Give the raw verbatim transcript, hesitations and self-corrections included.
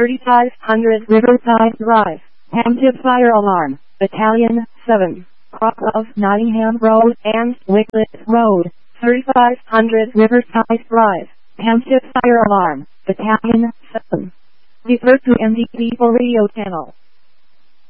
thirty-five hundred Riverside Drive, Hampshire Fire Alarm, Battalion seven, Crocklove, Nottingham Road and Wycliffe Road, thirty-five hundred Riverside Drive, Hampshire Fire Alarm, Battalion seven. Refer to M D P for radio channel.